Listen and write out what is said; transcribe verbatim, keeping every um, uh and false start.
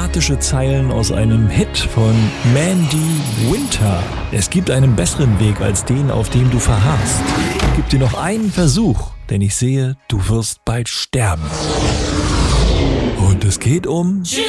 dramatische Zeilen aus einem Hit von Mandy Winter. Es gibt einen besseren Weg als den, auf dem du verharrst. Gib dir noch einen Versuch, denn ich sehe, du wirst bald sterben. Und es geht um